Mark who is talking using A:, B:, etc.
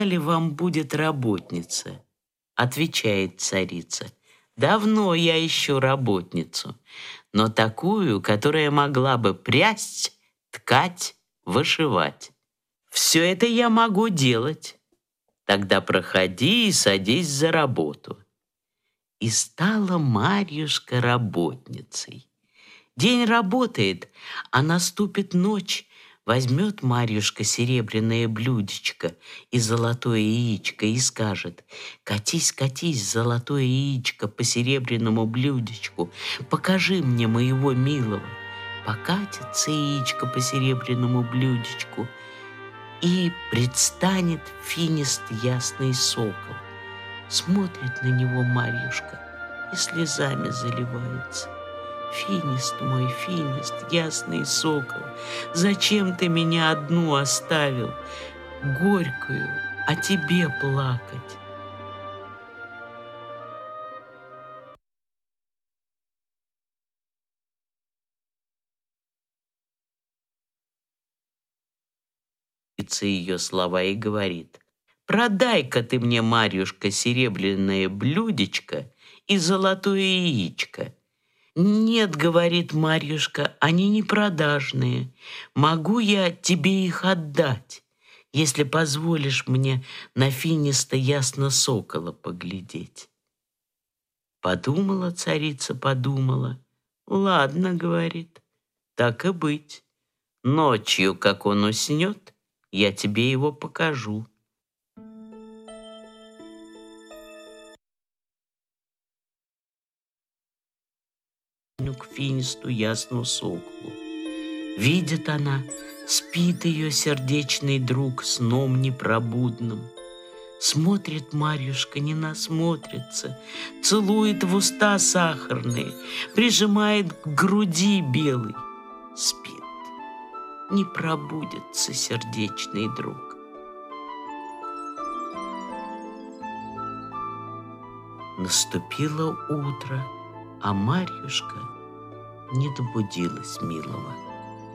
A: ли вам будет работница?» Отвечает царица: «Давно я ищу работницу, но такую, которая могла бы прясть, ткать, вышивать. Все это я могу делать. Тогда проходи и садись за работу». И стала Марьюшка работницей. День работает, а наступит ночь. Возьмет Марьюшка серебряное блюдечко и золотое яичко и скажет: «Катись, катись, золотое яичко, по серебряному блюдечку, покажи мне моего милого». Покатится яичко по серебряному блюдечку, и предстанет финист ясный сокол. Смотрит на него Марьюшка и слезами заливается. «Финист мой, финист, ясный сокол, зачем ты меня одну оставил, горькую, о тебе плакать?» Ее слова и говорит: «Продай-ка ты мне, Марьюшка, серебряное блюдечко и золотое яичко». «Нет, — говорит Марьюшка, — они не продажные. Могу я тебе их отдать, если позволишь мне на финиста ясно сокола поглядеть». Подумала царица, подумала. «Ладно, — говорит, — так и быть. Ночью, как он уснет, я тебе его покажу». К финисту ясному соколу. Видит она, спит ее сердечный друг сном непробудным. Смотрит Марьюшка, не насмотрится, целует в уста сахарные, прижимает к груди белой. Спит, не пробудится сердечный друг. Наступило утро, а Марьюшка не добудилась милого.